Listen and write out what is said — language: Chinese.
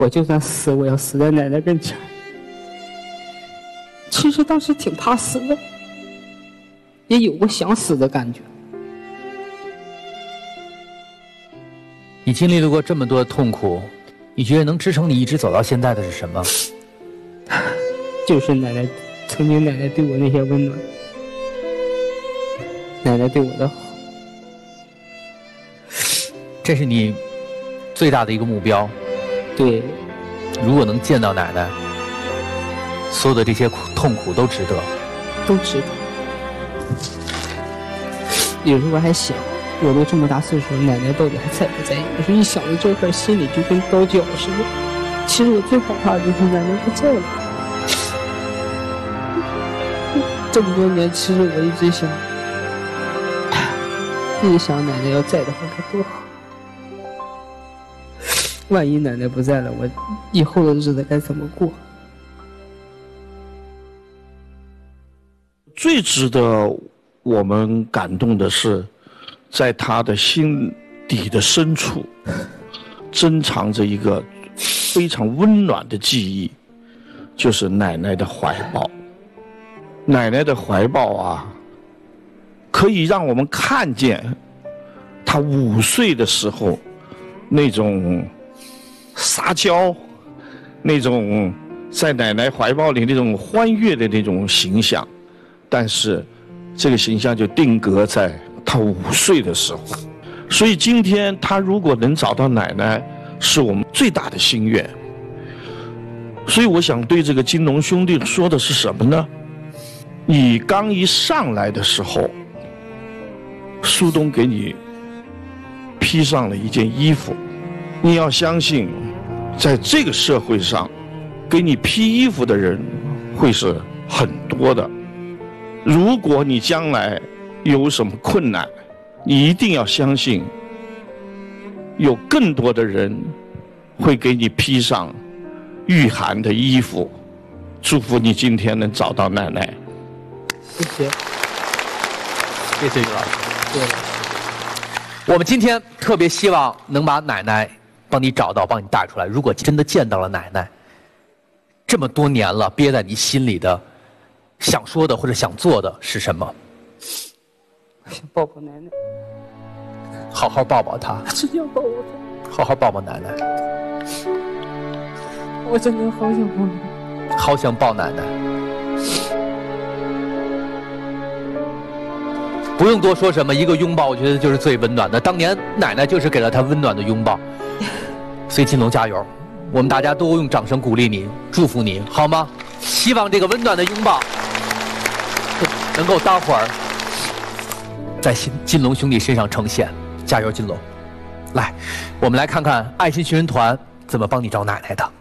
我就算死，我要死在奶奶跟前。其实当时挺怕死的，也有过想死的感觉。 你经历了过这么多的痛苦，你觉得能支撑你一直走到现在的是什么？ 就是奶奶，曾经奶奶对我那些温暖，奶奶对我的好。 这是你最大的一个目标。 对， 如果能见到奶奶，所有的这些痛苦都值得， 都值得。有时候我还想，我都这么大岁数了，奶奶到底还在不在？有时候一想到这块，心里就跟刀绞似的。其实我最害怕的就是奶奶不在了。这么多年，其实我一直想奶奶要在的话该多好。万一奶奶不在了，我以后的日子该怎么过？ 最值得我们感动的是，在他的心底的深处，珍藏着一个非常温暖的记忆，就是奶奶的怀抱。奶奶的怀抱啊，可以让我们看见她5岁的时候那种撒娇，那种在奶奶怀抱里那种欢悦的那种形象，但是这个形象就定格在她5岁的时候。所以今天她如果能找到奶奶，是我们最大的心愿。所以我想对这个金龙兄弟说的是什么呢？你刚一上来的时候，苏东给你披上了一件衣服，你要相信，在这个社会上，给你披衣服的人会是很多的。如果你将来有什么困难，你一定要相信，有更多的人会给你披上御寒的衣服。祝福你今天能找到奶奶。 谢谢， 谢谢于老师。对，我们今天特别希望能把奶奶帮你找到，帮你带出来。如果真的见到了奶奶，这么多年了，憋在你心里的想说的或者想做的是什么？ 想抱抱奶奶， 好好抱抱她， 只想抱抱她， 好好抱抱奶奶。 我真的好想抱奶奶， 好想抱奶奶。不用多说什么，一个拥抱，我觉得就是最温暖的。当年奶奶就是给了她温暖的拥抱。所以金龙加油，我们大家都用掌声鼓励你，祝福你，好吗？希望这个温暖的拥抱能够待会儿在金龙兄弟身上呈现。加油，金龙！来，我们来看看爱心寻人团怎么帮你找奶奶的。